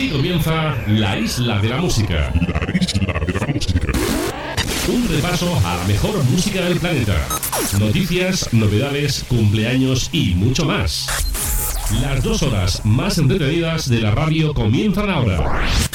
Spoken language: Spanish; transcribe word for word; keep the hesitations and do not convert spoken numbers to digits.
Aquí comienza La Isla de la Música. La Isla de la Música. Un repaso a la mejor música del planeta. Noticias, novedades, cumpleaños y mucho más. Las dos horas más entretenidas de la radio comienzan ahora.